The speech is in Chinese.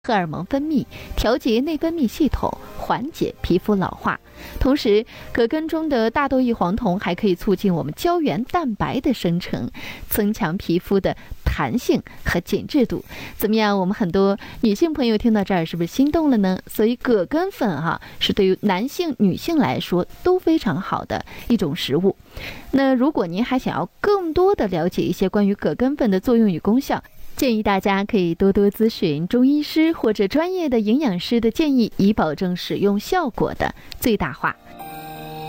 荷尔蒙分泌，调节内分泌系统，缓解皮肤老化。同时，葛根中的大豆异黄酮还可以促进我们胶原蛋白的生成，增强皮肤的弹性和紧致度。怎么样？我们很多女性朋友听到这儿是不是心动了呢？所以葛根粉是对于男性、女性来说都非常好的一种食物。那如果您还想要更多的了解一些关于葛根粉的作用与功效，建议大家可以多多咨询中医师或者专业的营养师的建议，以保证使用效果的最大化。